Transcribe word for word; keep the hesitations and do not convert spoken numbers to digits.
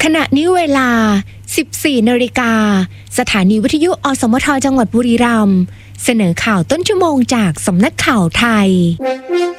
ขณะนี้เวลา สิบสี่นาฬิกา สถานีวิทยุอสมทจังหวัดบุรีรัมย์เสนอข่าวต้นชั่วโมงจากสำนักข่าวไทย